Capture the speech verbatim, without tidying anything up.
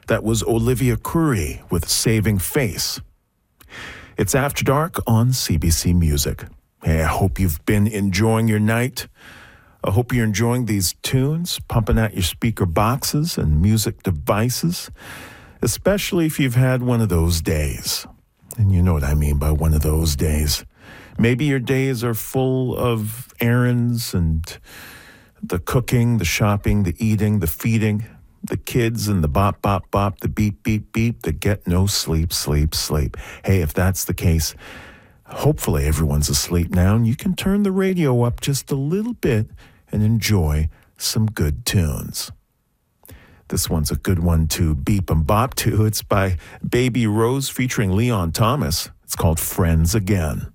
That was Olivia Curry with Saving Face. It's After Dark on C B C Music. Hey, I hope you've been enjoying your night. I hope you're enjoying these tunes, pumping out your speaker boxes and music devices, especially if you've had one of those days. And you know what I mean by one of those days. Maybe your days are full of errands and the cooking, the shopping, the eating, the feeding, the kids and the bop, bop, bop, the beep, beep, beep, the get no sleep, sleep, sleep. Hey, if that's the case, hopefully everyone's asleep now and you can turn the radio up just a little bit and enjoy some good tunes. This one's a good one to beep and bop to. It's by Baby Rose featuring Leon Thomas. It's called Friends Again.